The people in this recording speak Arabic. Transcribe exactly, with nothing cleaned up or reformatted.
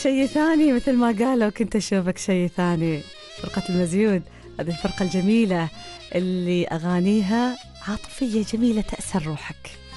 شيء ثاني مثل ما قالوا، كنت أشوفك شيء ثاني. فرقة المزيود، هذه الفرقة الجميلة اللي أغانيها عاطفية جميلة تأسر روحك.